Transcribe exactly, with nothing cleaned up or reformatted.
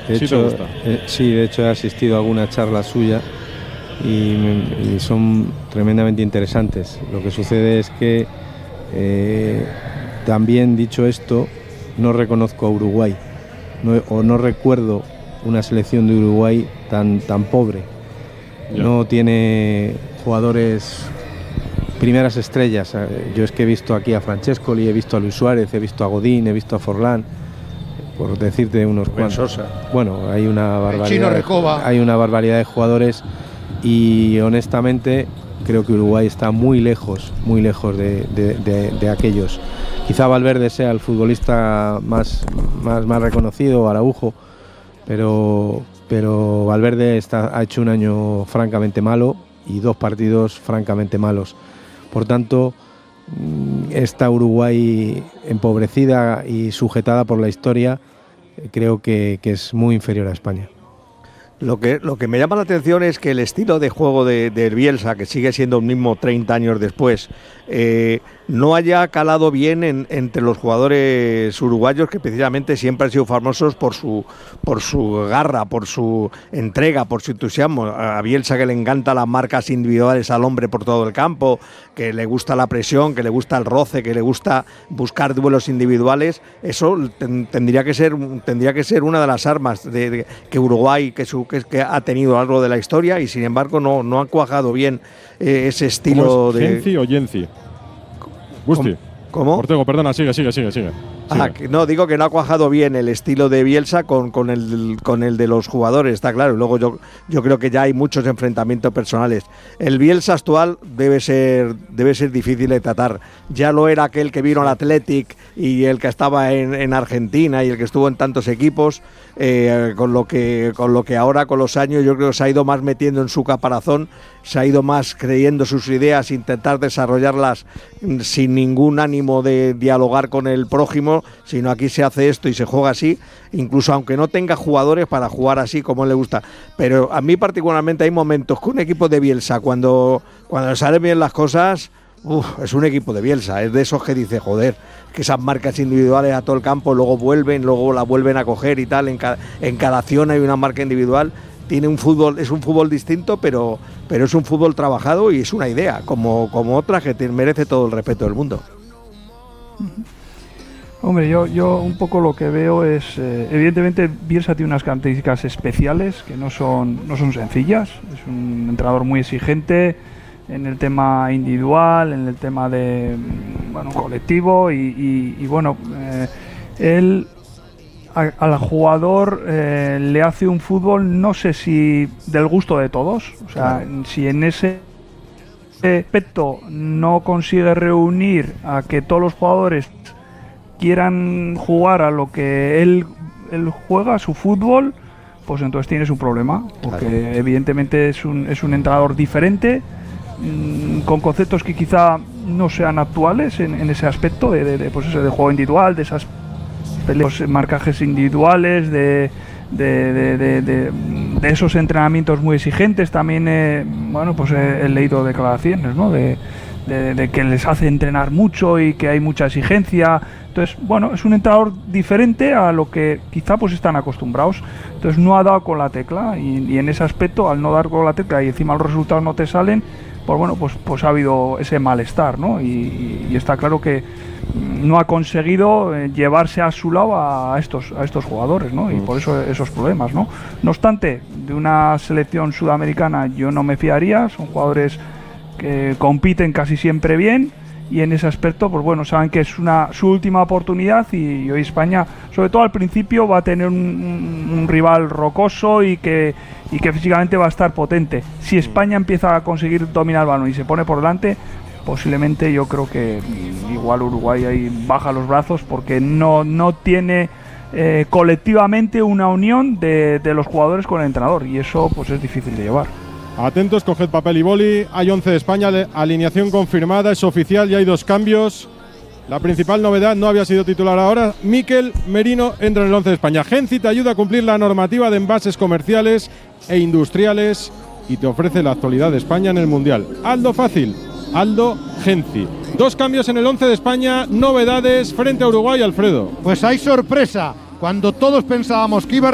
De sí hecho, te gusta. Eh, sí, de hecho he asistido a alguna charla suya y, y son tremendamente interesantes. Lo que sucede es que eh, también, dicho esto, no reconozco a Uruguay no, o no recuerdo una selección de Uruguay tan, tan pobre. Ya. No tiene jugadores primeras estrellas. Yo es que he visto aquí a Francescoli, he visto a Luis Suárez, he visto a Godín, he visto a Forlán, por decirte unos cuantos. Sosa. Bueno, hay una barbaridad. Chino Recoba. De, hay una barbaridad de jugadores y honestamente creo que Uruguay está muy lejos, muy lejos de, de, de, de aquellos. Quizá Valverde sea el futbolista más, más, más reconocido, Araujo, pero, pero Valverde está, ha hecho un año francamente malo y dos partidos francamente malos. Por tanto, esta Uruguay empobrecida y sujetada por la historia, creo que, que es muy inferior a España. Lo que, lo que me llama la atención es que el estilo de juego de, de Bielsa, que sigue siendo el mismo treinta años después, eh, no haya calado bien en, entre los jugadores uruguayos, que precisamente siempre han sido famosos por su, por su garra, por su entrega, por su entusiasmo. A Bielsa, que le encantan las marcas individuales al hombre por todo el campo, que le gusta la presión, que le gusta el roce, que le gusta buscar duelos individuales. Eso ten, tendría que ser tendría que ser una de las armas de, de, que Uruguay que, su, que, que ha tenido a lo largo de la historia, y sin embargo no, no ha cuajado bien eh, ese estilo de... ¿Genci o Yenci? Gusti. ¿Cómo? Ortego, perdona, sigue, sigue, sigue, sigue. Ah, que no, digo que no ha cuajado bien el estilo de Bielsa con, con, el, con el de los jugadores, está claro. Luego yo, yo creo que ya hay muchos enfrentamientos personales. El Bielsa actual debe ser, debe ser difícil de tratar. Ya lo era aquel que vino al Athletic y el que estaba en, en Argentina y el que estuvo en tantos equipos, eh, con, lo que, con lo que ahora con los años yo creo que se ha ido más metiendo en su caparazón, se ha ido más creyendo sus ideas, intentar desarrollarlas sin ningún ánimo de dialogar con el prójimo, sino aquí se hace esto y se juega así, incluso aunque no tenga jugadores para jugar así como le gusta. Pero a mí particularmente hay momentos que un equipo de Bielsa, cuando, cuando salen bien las cosas, uf, es un equipo de Bielsa, es de esos que dice, joder, que esas marcas individuales a todo el campo luego vuelven, luego la vuelven a coger y tal, en cada, en cada acción hay una marca individual. Tiene un fútbol, es un fútbol distinto, pero, pero es un fútbol trabajado y es una idea, como, como otra que te merece todo el respeto del mundo. Hombre, yo, yo un poco lo que veo es, eh, evidentemente Bielsa tiene unas características especiales que no son, no son sencillas. Es un entrenador muy exigente en el tema individual, en el tema de, bueno, colectivo y, y, y bueno, eh, él a, al jugador eh, le hace un fútbol, no sé si del gusto de todos, o sea, claro. Si en ese aspecto no consigue reunir a que todos los jugadores quieran jugar a lo que él, él juega, su fútbol, pues entonces tienes un problema, porque claro. Evidentemente es un, es un entrenador diferente, mmm, con conceptos que quizá no sean actuales en, en ese aspecto de, de, de, pues eso, de juego individual, de esas peleas, marcajes individuales, de, de, de, de, de, de esos entrenamientos muy exigentes. También eh, bueno, pues he, he leído declaraciones, ¿no? de, de, de que les hace entrenar mucho y que hay mucha exigencia. Entonces, bueno, es un entrenador diferente a lo que quizá pues están acostumbrados. Entonces no ha dado con la tecla y, y en ese aspecto, al no dar con la tecla y encima los resultados no te salen, pues bueno, pues, pues ha habido ese malestar, ¿no? Y, y está claro que no ha conseguido llevarse a su lado a estos, a estos jugadores, ¿no? Y por eso esos problemas, ¿no? No obstante, de una selección sudamericana yo no me fiaría, son jugadores que compiten casi siempre bien. Y en ese aspecto, pues bueno, saben que es una su última oportunidad y, y hoy España, sobre todo al principio, va a tener un, un, un rival rocoso y que, y que físicamente va a estar potente. Si España empieza a conseguir dominar el balón y se pone por delante, posiblemente yo creo que igual Uruguay ahí baja los brazos porque no, no tiene eh, colectivamente una unión de, de los jugadores con el entrenador y eso pues es difícil de llevar. Atentos, coged papel y boli. Hay once de España, alineación confirmada, es oficial y hay dos cambios. La principal novedad, no había sido titular ahora, Mikel Merino entra en el once de España. Genci te ayuda a cumplir la normativa de envases comerciales e industriales y te ofrece la actualidad de España en el Mundial. Aldo fácil, Aldo Genci. Dos cambios en el once de España, novedades frente a Uruguay, Alfredo. Pues hay sorpresa. Cuando todos pensábamos que iba a